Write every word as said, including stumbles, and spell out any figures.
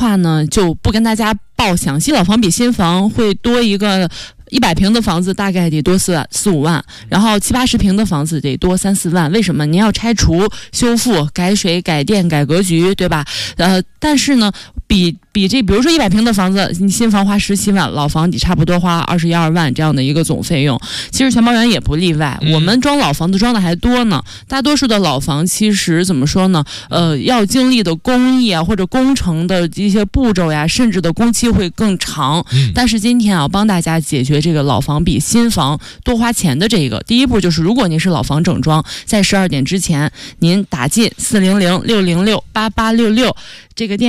话呢，就不跟大家报详细了。房比新房会多一个。一百平的房子大概得多四四五万，然后七八十平的房子得多三四万。为什么？您要拆除、修复、改水、改电、改格局，对吧？呃，但是呢，比比这，比如说一百平的房子，你新房花十七万，老房你差不多花二十一二万这样的一个总费用。其实全包园也不例外，我们装老房子装的还多呢。大多数的老房其实怎么说呢？呃，要经历的工艺啊或者工程的一些步骤呀，甚至的工期会更长。但是今天啊，帮大家解决这个老房比新房多花钱的这个第一步，就是如果您是老房整装，在十二点之前您打进四零零六零六八八六六这个电